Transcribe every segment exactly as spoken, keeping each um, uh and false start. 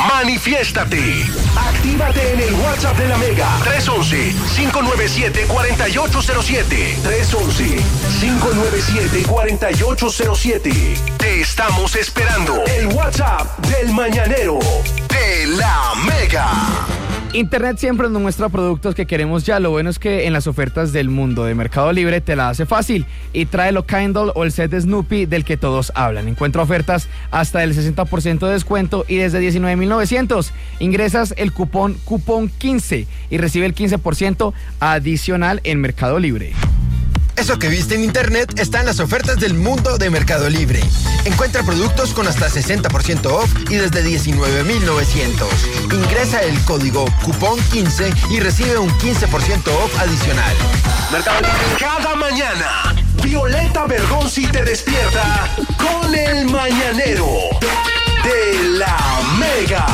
Manifiéstate. Actívate en el WhatsApp de la Mega. tres once, cinco nueve siete, cuatro ocho cero siete. tres once, cinco nueve siete, cuatro ocho cero siete. Te estamos esperando. El WhatsApp del Mañanero de la Mega. Internet siempre nos muestra productos que queremos ya. Lo bueno es que en las ofertas del mundo de Mercado Libre te la hace fácil y trae lo Kindle o el set de Snoopy del que todos hablan. Encuentra ofertas hasta el sesenta por ciento de descuento y desde diecinueve mil novecientos. Ingresas el cupón cupón quince y recibe el quince por ciento adicional en Mercado Libre. Eso que viste en internet está en las ofertas del mundo de Mercado Libre. Encuentra productos con hasta sesenta por ciento off y desde diecinueve mil novecientos. Ingresa el código cupón quince y recibe un quince por ciento off adicional. Mercado Libre. Cada mañana, Violeta Bergonzi te despierta con el Mañanero de la Mega.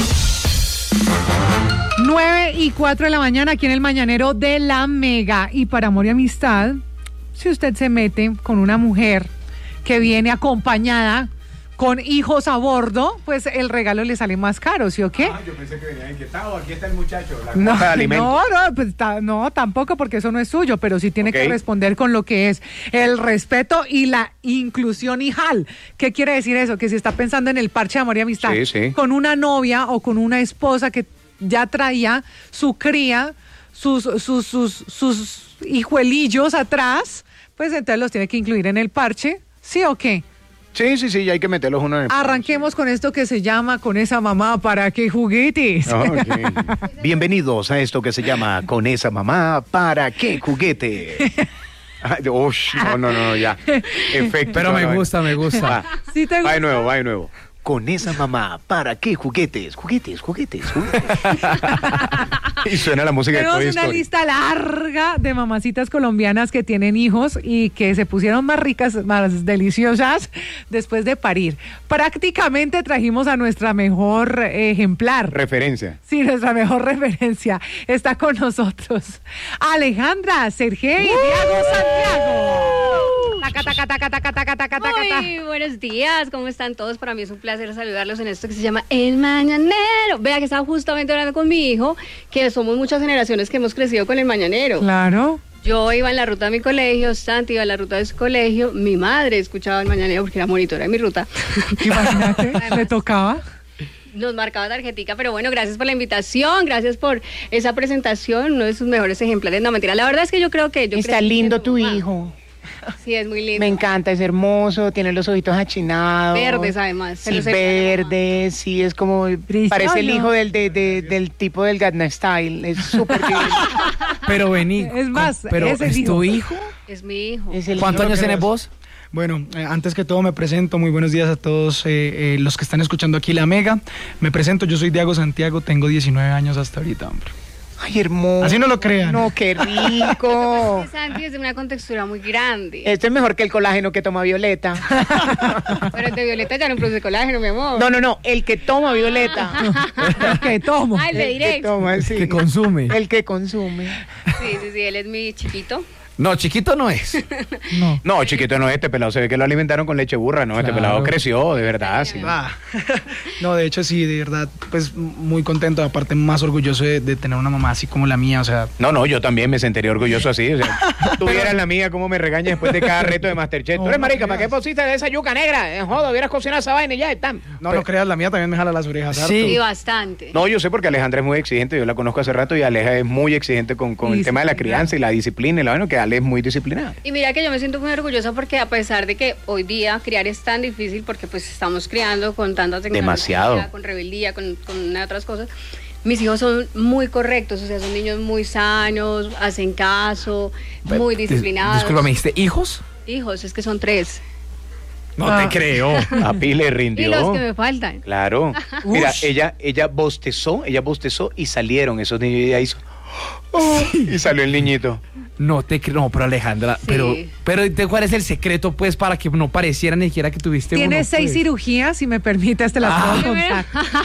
nueve y cuatro de la mañana aquí en el Mañanero de la Mega. Y para amor y amistad, si usted se mete con una mujer que viene acompañada con hijos a bordo, pues el regalo le sale más caro, ¿sí o qué? Ah, yo pensé que venía inquietado. Aquí está el muchacho. La No, caja de alimentos. no, no, pues, ta, no, tampoco, porque eso no es suyo, pero sí tiene Okay. que responder con lo que es el respeto y la inclusión hijal. ¿Qué quiere decir eso? Que si está pensando en el parche de amor y amistad Sí, sí. con una novia o con una esposa que ya traía su cría, sus, sus, sus, sus hijuelillos atrás, pues entonces los tiene que incluir en el parche, ¿sí o qué? Sí, sí, sí, ya hay que meterlos uno en el... Arranquemos con esto que se llama Con esa mamá, ¿para qué juguetes? Ah, okay. Bienvenidos a esto que se llama Con esa mamá, ¿para qué juguete? Ay, oh, no, no, no, ya. Efecto. Pero me gusta, me gusta. Va, ¿Sí te va de gusta? nuevo, va de nuevo. Con esa mamá, ¿para qué juguetes? Juguetes, juguetes, juguetes. Y suena la música de Tenemos Toy una Story. lista larga de mamacitas colombianas que tienen hijos y que se pusieron más ricas, más deliciosas después de parir. Prácticamente trajimos a nuestra mejor eh, ejemplar. Referencia. Sí, nuestra mejor referencia está con nosotros. Alejandra, Sergey, Diego, Santiago. Taca, taca, taca, taca, taca, taca, taca, taca. Muy buenos días, ¿cómo están todos? Para mí es un placer saludarlos en esto que se llama El Mañanero. Vea que estaba justamente hablando con mi hijo, que somos muchas generaciones que hemos crecido con El Mañanero. Claro. Yo iba en la ruta de mi colegio, Santi iba en la ruta de su colegio, mi madre escuchaba El Mañanero porque era monitora de mi ruta. Imagínate, le tocaba. Nos marcaba tarjetica, pero bueno, gracias por la invitación, gracias por esa presentación, uno de sus mejores ejemplares. No, mentira, la verdad es que yo creo que yo Está crecí lindo siendo tu mamá. hijo. Sí, es muy lindo. Me encanta, es hermoso, tiene los ojitos achinados. Verdes, además, se Sí, los he- verdes, sí, es como, Brilloso. parece el hijo del, de, de- del tipo del Gangnam Style, es súper divino. Pero vení. Es más, pero ese ¿es dijo. tu hijo? Es mi hijo. Es el ¿Cuántos hijo. años tienes vos? Bueno, eh, antes que todo me presento, muy buenos días a todos eh, eh, los que están escuchando aquí La Mega. Me presento, yo soy Diego Santiago, tengo diecinueve años hasta ahorita, hombre. Ay, hermoso. Así no lo crean. No, qué rico. Santi es de una contextura muy grande. Esto es mejor que el colágeno que toma Violeta. Pero el de Violeta ya no produce colágeno, mi amor. No, no, no, el que toma Violeta. El que tomo. Ah, el de El que directo. toma, sí. Que consume. El que consume. Sí, sí, sí, él es mi chiquito. No, chiquito no es. No. No, chiquito, no, este pelado se ve que lo alimentaron con leche burra, ¿no? Este Claro. pelado creció, de verdad, sí. Ah. No, de hecho sí, de verdad, pues muy contento, aparte más orgulloso de, de tener una mamá así como la mía, o sea, No, no, yo también me sentiría orgulloso así. O sea, tú vieras la mía, cómo me regaña después de cada reto de Masterchef. No, tú eres no marica, ¿para qué creas. pusiste esa yuca negra? Eh, Joder, hubieras cocinado esa vaina y ya está. no, no creas, la mía también me jala las orejas. harto. Sí. Y bastante. No, yo sé porque Alejandra es muy exigente, yo la conozco hace rato y Aleja es muy exigente con, con el tema de la Disciplinada. crianza y la disciplina y la bueno, que Ale es muy disciplinada. Y mira que yo me siento muy orgullosa porque a pesar de que hoy día criar es tan difícil porque pues estamos criando con tanta tecnología, Demasiado. con rebeldía, con, con otras cosas, mis hijos son muy correctos, o sea, son niños muy sanos, hacen caso, muy disciplinados. Disculpa, ¿me dijiste hijos? Hijos, es que son tres. No te creo. A Pi le Y rindió. los que me faltan. Claro. Mira, Ush. ella, ella bostezó, ella bostezó y salieron esos niños y ella hizo. "Oh", y salió el niñito. No te creo. No, pero Alejandra, Sí. pero, pero ¿te- ¿cuál es el secreto, pues, para que no pareciera ni siquiera que tuviste Tiene uno? seis pues? cirugías, si me permites, te las Ah. puedo contar.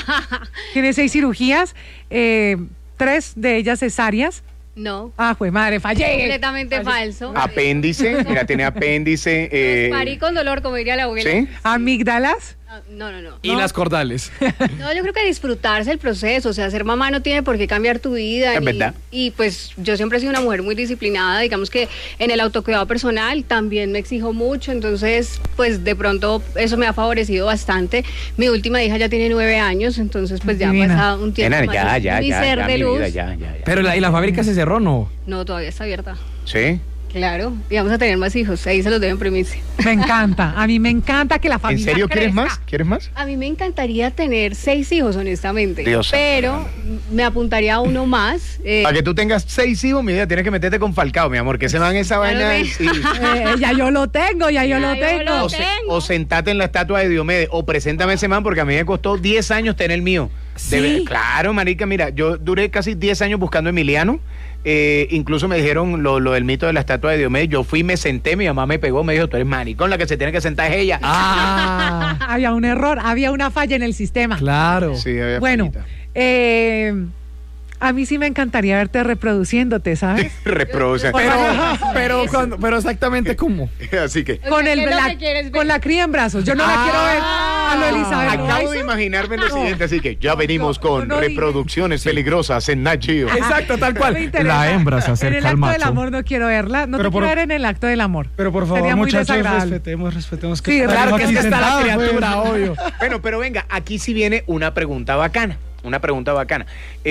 Tiene seis cirugías, eh, tres de ellas cesáreas. No. Ah, jue madre, fallé. Completamente falso. Apéndice, mira, tiene apéndice. Eh, Parí con dolor, como diría la abuela. ¿Sí? Amígdalas. No, no, no. Y no. las cordales. No, yo creo que disfrutarse el proceso, o sea, ser mamá no tiene por qué cambiar tu vida. Es y, verdad. Y pues yo siempre he sido una mujer muy disciplinada, digamos que en el autocuidado personal también me exijo mucho, entonces pues de pronto eso me ha favorecido bastante. Mi última hija ya tiene nueve años, entonces pues ya Divina. ha pasado un tiempo Nena, más. ya, ya, mi ya, ser ya, de mi luz. vida, ya, ya, ya. Pero la, ¿y la fábrica se cerró, no? No, todavía está abierta. ¿Sí? Claro, y vamos a tener más hijos, ahí se los deben primicia. Me encanta. A mí me encanta que la ¿En familia serio quieres crezca. más? ¿Quieres más? A mí me encantaría tener seis hijos, honestamente, Dios pero santo. me apuntaría a uno más. eh, Para que tú tengas seis hijos, mi vida, tienes que meterte con Falcao, mi amor, que se van esa Claro, vaina. sí. Sí. Eh, ya yo lo tengo, ya yo Ya lo yo tengo. lo O, se- tengo. o sentate en la estatua de Diomedes, o preséntame ese man, porque a mí me costó diez años tener el mío. De ¿Sí? ver- claro, marica, mira, yo duré casi diez años buscando a Emiliano. Eh, incluso me dijeron lo, lo del mito de la estatua de Diomedes. Yo fui, me senté, mi mamá me pegó, me dijo, tú eres maricón, la que se tiene que sentar es ella. Ah, Había un error, había una falla en el sistema. claro. Sí, había Bueno, fallita. eh, a mí sí me encantaría verte reproduciéndote, ¿sabes? Reproduce. Pero, pero, cuando, pero exactamente cómo. Así que O Con, sea, el, ¿qué es lo la- que quieres ver? con la cría en brazos. Yo no la quiero ver a lo Elizabeth acabo de Loaiza. imaginarme lo No. siguiente, así que ya venimos no, con no digas. reproducciones peligrosas en Nat Geo. Exacto, tal No me cual. interesa. La hembra se En acerca el al acto del macho. amor no quiero verla. No Pero te por- quiero ver en el acto del amor. Pero por favor, Sería muy muchachos, desagradable. respetemos, respetemos. Sí, estamos Claro que aquí sí está la sentados, pues. criatura, obvio. Bueno, pero venga, aquí sí viene una pregunta bacana. Una pregunta bacana.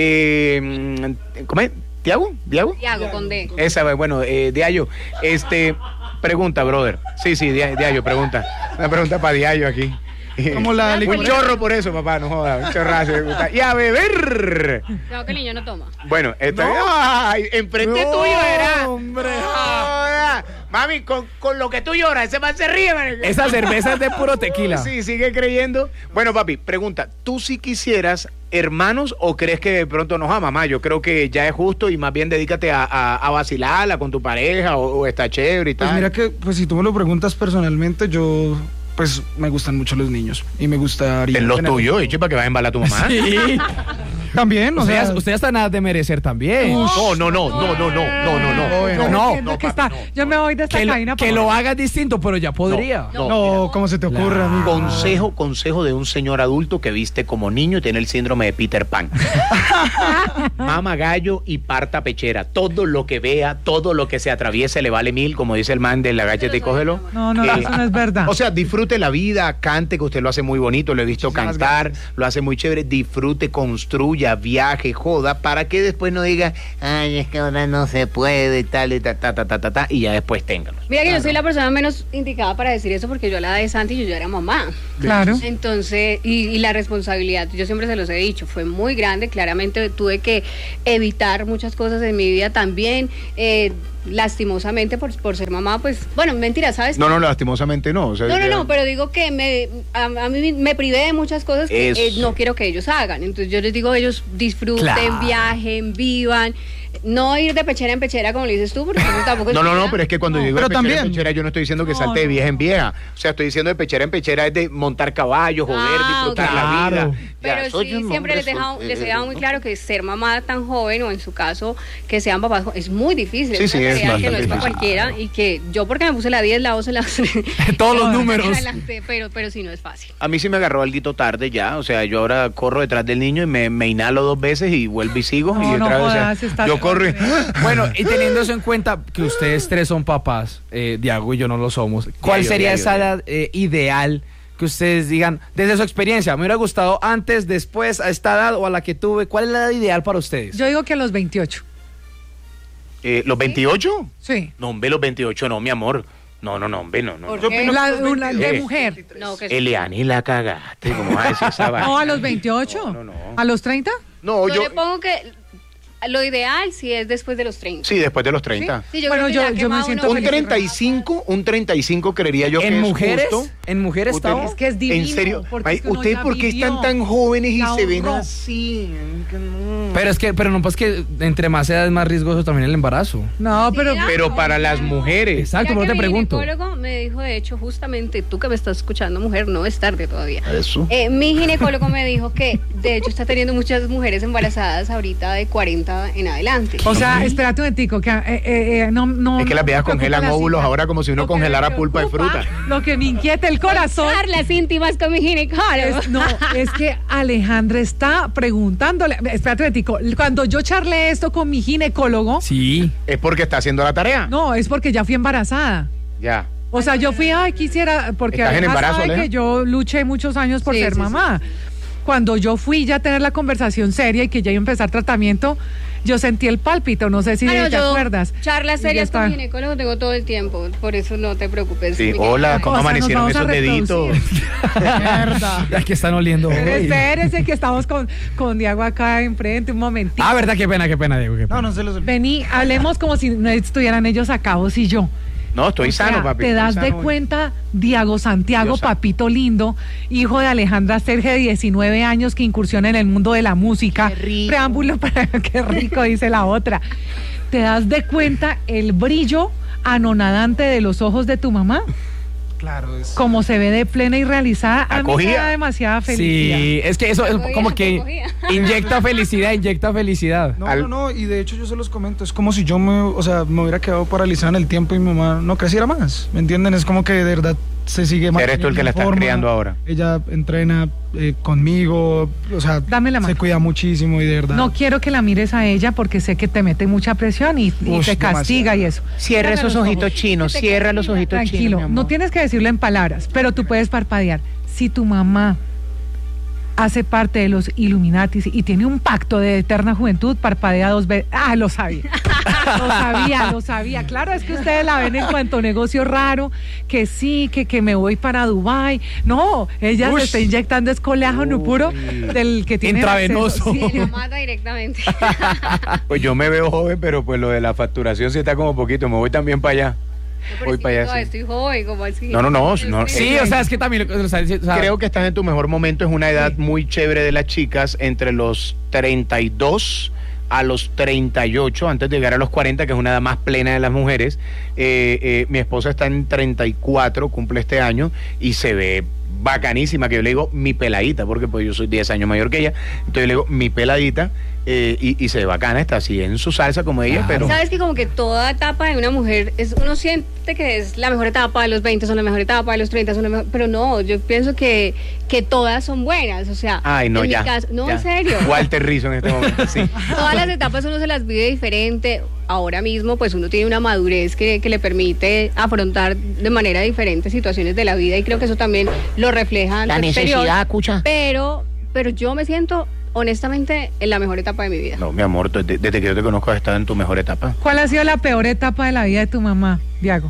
Eh, ¿Cómo es? ¿Tiago? ¿Diago? Diago, con D. Esa, bueno, eh, Diayo, este, pregunta, brother. Sí, sí, Dia- Diayo, pregunta. Una pregunta para Diayo aquí. Como la Un licorera. chorro por eso, papá, no jodas, un chorrazo. Y a beber. Creo que el niño no toma. Bueno, esta ay, enfrente No, tuyo era. hombre. Joda. Mami, con, con lo que tú lloras, ese man se ríe, man. Esa cerveza es de puro tequila. Sí, sigue creyendo. Bueno, papi, pregunta, ¿tú sí quisieras hermanos o crees que de pronto no? Ah, mamá, yo creo que ya es justo y más bien dedícate a, a, a vacilarla con tu pareja o, o está chévere y Pues tal. mira que, pues si tú me lo preguntas personalmente, yo, pues me gustan mucho los niños y me gustaría. Es lo tener- tuyo, hecho, para que vaya a embalar a tu mamá. Sí. También, o Usted, sea. ya- usted ya está nada de merecer también. No, no, no, no, no, no, no, no, no. Bueno. No, Entiendo no, que papi, está- no, yo me voy de esta Que, lo, cabina. que por lo favor. hagas distinto, pero ya podría. No, No, ¿cómo se te ocurre, Claro. amigo? Consejo, consejo de un señor adulto que viste como niño y tiene el síndrome de Peter Pan. Mama gallo y parta pechera. Todo lo que vea, todo lo que se atraviese le vale mil, como dice el man de la galleta y cógelo. No, no, Eh, eso no es verdad. O sea, disfrute la vida, cante, que usted lo hace muy bonito, lo he visto Muchísimas cantar, gracias. lo hace muy chévere. Disfrute, construya, viaje, joda, para que después no diga, ay, es que ahora no se puede y tal, y ta, ta, ta, ta, ta, ta, y ya después téngalo. Mira que yo soy la persona menos indicada para decir eso porque yo a la edad de Santi yo ya era mamá. Claro. Entonces, y, y la responsabilidad, yo siempre se los he dicho, fue muy grande. Claramente tuve que evitar muchas cosas en mi vida también. eh, lastimosamente por, por ser mamá, pues, bueno, mentira, ¿sabes? No, no, lastimosamente no. o sea, No, no, ya- no, pero digo que me, a, a mí me privé de muchas cosas que Eso. eh, no quiero que ellos hagan. Entonces yo les digo, ellos disfruten, Claro. viajen, vivan. No ir de pechera en pechera, como le dices tú, porque eso tampoco es No, no, no, vida. pero es que cuando No, digo pero de pechera en también- pechera, yo no estoy diciendo que No, salte de no. vieja en vieja. O sea, estoy diciendo de pechera en pechera es de montar caballos, joder, Ah, disfrutar ok. la vida. Claro. Pero Ya, soy sí, un siempre hombre, les, deja, soy- les he eh, dejado muy ¿no? claro que ser mamá tan joven o en su caso que sean papás es muy difícil. Sí, es sí, una es tarea que no bastante es para difícil. cualquiera y que yo porque me puse la diez, la once, la once. Todos los números. Adelante, pero, pero sí no es fácil. A mí sí me agarró alguito tarde ya, o sea, yo ahora corro detrás del niño y me, me inhalo dos veces y vuelvo y sigo. No, y no otra vez, o sea, jodas, está yo corro y... terrible. Bueno, y teniendo eso en cuenta que ustedes tres son papás, eh, Diago y yo no lo somos, ¿cuál Diario, sería diario, esa diario. edad eh, ideal que ustedes digan, desde su experiencia, me hubiera gustado antes, después, a esta edad o a la que tuve? ¿Cuál es la edad ideal para ustedes? Yo digo que a los veintiocho. Eh, ¿Los veintiocho? Sí. No, hombre, los veintiocho no, mi amor. No, no, no, hombre, no, no. ¿Por no. qué? La- una de Eh. mujer. No, que Eliani, la cagaste, ¿cómo vas a decir esa vaina? No, a los veintiocho. No, no, no. ¿A los treinta? No, yo, yo... le pongo que lo ideal sí es después de los treinta. Sí, después de los treinta. Sí, yo Bueno, creo que yo- ya yo me quemado siento uno- Un feliz. treinta y cinco, un treinta y cinco creería yo que ¿En es mujeres? justo. ¿En mujeres, Usted- Tavo? Es que es divino. ¿En serio? porque Ay, es que uno ¿ustedes ya por qué vivió, están tan jóvenes y la se ven ahorró. así? Que no. Pero es que, pero no, pues que entre más edad es más riesgoso también el embarazo. No, pero... Sí, ya. Pero para las mujeres. Exacto, Ya por que eso te mi pregunto. ginecólogo me dijo, de hecho, justamente tú que me estás escuchando, mujer, no es tarde todavía. Eso. Eh, mi ginecólogo me dijo que, de hecho, está teniendo muchas mujeres embarazadas ahorita de cuarenta embarazada en adelante. O sea, espérate un momentico, que eh, eh, eh, no, no... Es que las viejas no me preocupa congelan la óvulos cita. ahora como si uno Lo que me congelara pulpa de preocupa, fruta. Lo que me inquieta el corazón... Charlas íntimas con mi ginecólogo. Es, no, es que Alejandra está preguntándole... Espérate un momentico, cuando yo charlé esto con mi ginecólogo... Sí. Es porque está haciendo la tarea. No, es porque ya fui embarazada. Ya. O sea, yo fui, ay, quisiera, porque ¿Estás en Aleja embarazo, sabe Aleja? que yo luché muchos años por Sí, ser sí, mamá. Cuando yo fui ya a tener la conversación seria y que ya iba a empezar tratamiento, yo sentí el pálpito, no sé si Ah, no, te yo acuerdas. Charlas Y ya serias está. con mi ginecólogo tengo todo el tiempo, por eso no te preocupes. Sí, mi hola, querida. ¿cómo O sea, nos amanecieron vamos a esos deditos? reproducir. Mierda. Ya que están oliendo hoy. Espérese que estamos con, con Diego acá enfrente, un momentito. Ah, verdad, qué pena, qué pena, Diego. Qué pena. No, no se los olvide. Vení, hablemos como si no estuvieran ellos acá, vos y yo. No, estoy O sea, sano, papi. Te estoy das de sano. cuenta, Diego Santiago, Dios santo. papito lindo, hijo de Alejandra Serge, de diecinueve años, que incursiona en el mundo de la música. Qué rico. Preámbulo para qué rico, dice la otra. ¿Te das de cuenta el brillo anonadante de los ojos de tu mamá? Claro, es... Como se ve de plena y realizada, a mí me Acogida. da demasiada felicidad. Sí, es que eso es Acogida, como que acogida. inyecta felicidad, inyecta felicidad. No, Al- no, no, y de hecho yo se los comento, es como si yo me, o sea, me hubiera quedado paralizada en el tiempo y mi mamá no creciera más, ¿me entienden? Es como que de verdad se sigue Eres tú el que la estás forma, criando ahora. Ella entrena eh, conmigo, o sea, Dame la mano. se cuida muchísimo y de verdad. No quiero que la mires a ella porque sé que te mete mucha presión y, y Ush, te castiga demasiado. y eso. Cierra Cierra esos los ojitos ojos. chinos, Te cierra los castiga. ojitos chinos. Tranquilo, mi amor. no tienes que decirlo en palabras, pero tú puedes parpadear. Si tu mamá hace parte de los Illuminatis y tiene un pacto de eterna juventud, parpadea dos veces. Ah, lo sabía. Lo sabía, lo sabía. Claro, es que ustedes la ven en cuanto negocio raro, que sí, que, que me voy para Dubái. No, ella Ush. se está inyectando es colágeno puro del que tiene Intravenoso. acceso. Sí. Lo mata directamente. Pues yo me veo joven, pero pues lo de la facturación sí está como poquito. Me voy también para allá. Voy para allá. No, sí. estoy joven, como así. No, no, no, no, Sí, o sea, es que también lo- o sea, o sea, Creo que estás en tu mejor momento. Es una edad muy chévere de las chicas, entre los treinta y dos a los treinta y ocho, antes de llegar a los cuarenta, que es una edad más plena de las mujeres. Eh, eh, mi esposa está en treinta y cuatro, cumple este año, y se ve bacanísima, que yo le digo mi peladita, porque pues yo soy diez años mayor que ella, entonces yo le digo mi peladita, eh, y, y se ve bacana, está así en su salsa como ella, pero... Sabes que como que toda etapa de una mujer, es uno siente que es la mejor etapa de los veinte, son la mejor etapa de los treinta, son la mejor, pero no, yo pienso que, que todas son buenas, o sea, Ay, no, en ya. mi caso, no, ya. en serio. Walter Rizzo en este momento, sí. Todas las etapas uno se las vive diferente. Ahora mismo, pues uno tiene una madurez que, que le permite afrontar de manera diferente situaciones de la vida y creo que eso también lo refleja La ante el exterior. necesidad, escucha. Pero, pero yo me siento honestamente en la mejor etapa de mi vida. No, mi amor, desde, desde que yo te conozco has estado en tu mejor etapa. ¿Cuál ha sido la peor etapa de la vida de tu mamá, Diego?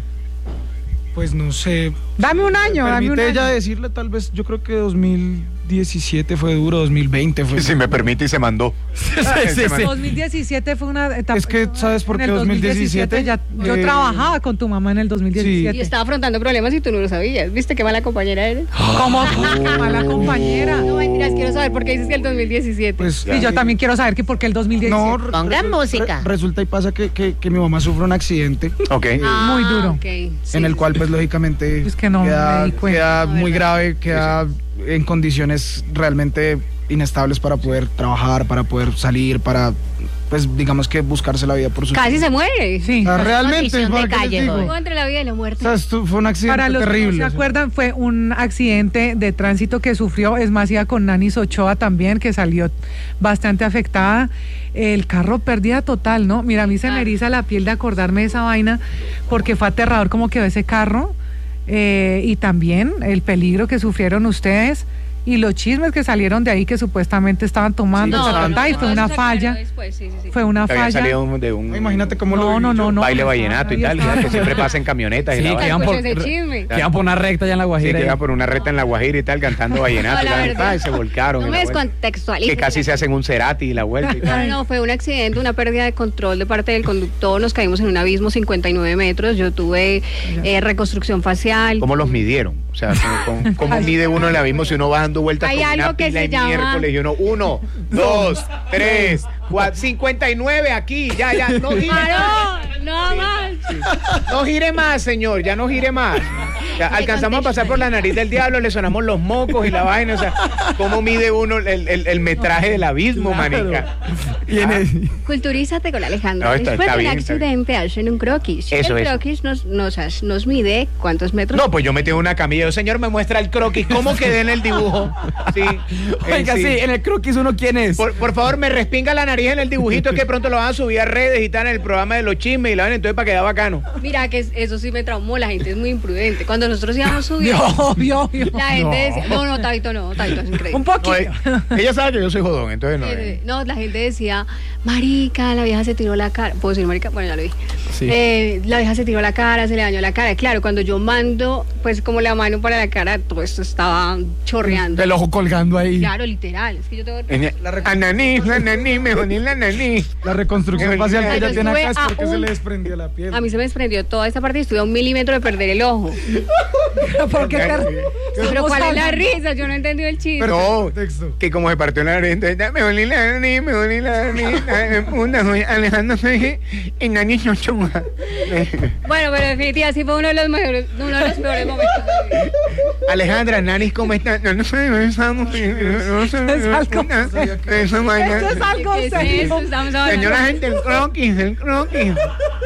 Pues no sé. Dame un año, ¿Me dame un permite ella año. decirle tal vez, yo creo que dos mil diecisiete fue duro, dos mil veinte fue Si me permite, y se mandó. sí, Se sí. mandó. dos mil diecisiete fue una etapa. Es que, ¿sabes por en qué el dos mil diecisiete? ya, yo Eh, trabajaba con tu mamá en el dos mil diecisiete. Y estaba afrontando problemas y tú no lo sabías. ¿Viste qué mala compañera eres? ¿Cómo? Qué mala compañera. No, mentiras, quiero saber por qué dices que el dos mil diecisiete. Pues, Y yo también quiero saber que por qué el dos mil diecisiete. No, re- Pongan resu- música. re- resulta y pasa que, que, que mi mamá sufre un accidente Ok. Ah, muy duro. ok, sí. en el cual pues lógicamente Es que no me queda, di cuenta. queda La muy verdad. grave, queda en condiciones realmente inestables para poder trabajar, para poder salir, para pues digamos que buscarse la vida por su Casi se muere. Sí. Ah, realmente, Condición de ¿para qué les calle, digo? joven. Estuvo entre la vida y la O muerte. sea, esto fue un accidente Para los terrible. que no o se sea. acuerdan, fue un accidente de tránsito que sufrió, es más, iba con Nanis Ochoa también, que salió bastante afectada. El carro pérdida total, ¿no? Mira, a mí se me Claro. eriza la piel de acordarme de esa vaina, porque fue aterrador como quedó ese carro, eh, y también el peligro que sufrieron ustedes, y los chismes que salieron de ahí que supuestamente estaban tomando, Sí, ta, ta, no, ta, y no, fue eso una se aclaró falla, después, sí, sí, sí. fue una Que habían falla. salido de un, No, imagínate cómo No, lo no, viví no, yo. no. baile no, vallenato y ahí tal, está. que siempre pasa en camionetas. y Sí, la que vaina. iban por, Escucha ese chisme. que iban por una recta allá en la Sí, Guajira. que iban por una recta en la Guajira y tal, cantando vallenato. No, y la tal, verdad. ay, se volcaron. No y me la vuelta. descontextualices. Que casi se hacen un Cerati y la vuelta y No, tal. no, no, fue un accidente, una pérdida de control de parte del conductor. Nos caímos en un abismo cincuenta y nueve metros. Yo tuve eh, reconstrucción facial. ¿Cómo los midieron? O sea, ¿cómo, cómo- cómo mide uno el abismo si uno va dando vueltas Hay con una algo que pila se y llama- miércoles y uno, uno, dos, tres, cuatro, cincuenta y nueve aquí, ya, ya, no digas. ¡Varón! No más. No gire más, señor, ya no gire más. Ya, alcanzamos a pasar por la nariz del diablo, le sonamos los mocos y la vaina, o sea, ¿cómo mide uno el, el, el metraje del abismo, Claro. marica? Y en el- Culturízate con Alejandro. No, está- Después está del bien, está accidente hacen un croquis. Eso, el eso. croquis nos, nos, nos mide cuántos metros. No, pues yo metí una camilla. Yo, señor, me muestra el croquis. ¿Cómo quedé en el dibujo? Sí. Oiga, eh, sí, en el croquis uno quién es. Por, por favor, me respinga la nariz en el dibujito, es que pronto lo van a subir a redes y tal en el programa de los chismes y la van, entonces para quedar bacano. Mira que es- eso sí me traumó, la gente es muy imprudente. Cuando nosotros íbamos subiendo, Obvio, obvio. la gente decía, no, no, Taito no, Taito es increíble. Un poquito. No, eh, ella sabe que yo soy jodón, entonces no. Eh, eh. No, la gente decía, marica, la vieja se tiró la cara. ¿Puedo decir marica? Bueno, ya lo dije. Sí. Eh, la vieja se tiró la cara, se le dañó la cara. Claro, cuando yo mando, pues como la mano para la cara, todo esto estaba chorreando. El ojo colgando ahí. Claro, literal. Es que yo tengo... Ananí, ananí, me jodí la ananí. La reconstrucción Yo facial que ella estuve tiene acá es a porque se un- le desprendió la piel. A mí se me desprendió toda esta parte y estuve a un milímetro de perder el ojo. ¿Por qué te- Pero Estamos ¿cuál es la hablando- risa? Yo no entendí el chiste. No, Texto. que como se partió la nariz, entonces, ya, me jodí la nariz, me jodí la nariz, ay, una, soy Alejandro, soy enani chochonga. Bueno, pero en definitiva sí fue uno de los mejores, uno de los peores momentos de mi vida. Alejandra, Nanis, ¿cómo está? No, no sé, no estamos. No sé, Es algo no, serio. eso, vaina. Esto es algo ¿Qué es serio. eso? Estamos hablando- Señora gente, el croquis, el croquis.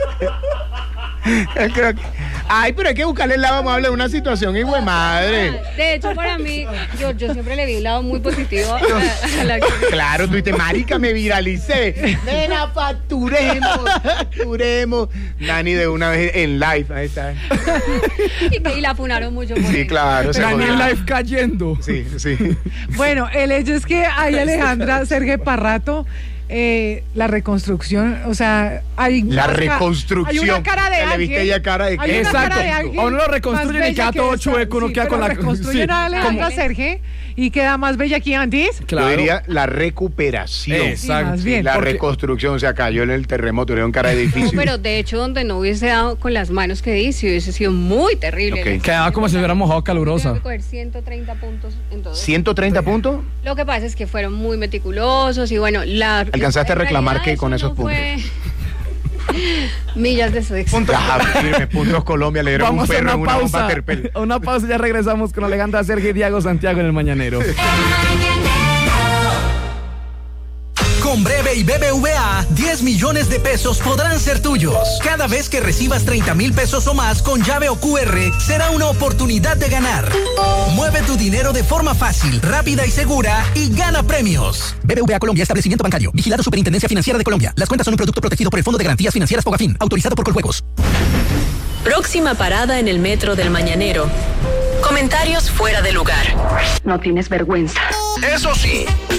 El croquis. Ay, pero hay que buscarle el lado amable de una situación, hijo de madre. De hecho, para mí, yo, yo siempre le vi un lado muy positivo a, a la Claro, tú dices, marica, me viralicé. Nena, facturemos, facturemos. Nani de una vez en live, ahí está. y, que- y la funaron mucho por Sí, eso. claro. se Daniel jodió. Life cayendo. Sí, sí. Bueno, el hecho es que hay Alejandra Sergio Parrato, eh, la reconstrucción, o sea, hay La una ca- reconstrucción. Hay una cara de ¿Le ángel. viste ella cara de hay qué? una cara Exacto. de ángel A uno lo más reconstruyen y bella queda que todo esta. chueco, uno Sí, queda pero con la- reconstruyen sí. a Alejandra Sergio y queda más bella que antes. Claro. Yo diría la recuperación. Exacto. más bien. La Porque- reconstrucción, o sea, cayó en el terremoto, le dieron cara de No, edificio. pero de hecho, donde no hubiese dado con las manos que di, si hubiese sido muy terrible. Ok. Quedaba como si hubiera mojado calurosa. Tengo que coger ciento treinta puntos en todo. ¿ciento treinta puntos? Lo que pasa es que fueron muy meticulosos y bueno, la... ¿Alcanzaste a en reclamar realidad qué eso con no esos puntos? fue millas de sexo. Ajá, firme, puntos Colombia, le dieron Vamos un a perro una en una bomba pausa. terpel. A una pausa y ya regresamos con Alejandra Sergio y Diego Santiago en el Mañanero. Con Breve y B B V A, diez millones de pesos podrán ser tuyos. Cada vez que recibas treinta mil pesos o más con llave o Q R, será una oportunidad de ganar. Mueve tu dinero de forma fácil, rápida y segura y gana premios. B B V A Colombia, establecimiento bancario. Vigilado Superintendencia Financiera de Colombia. Las cuentas son un producto protegido por el Fondo de Garantías Financieras Fogafín, autorizado por Coljuegos. Próxima parada en el metro del Mañanero. Comentarios fuera de lugar. No tienes vergüenza. Eso sí,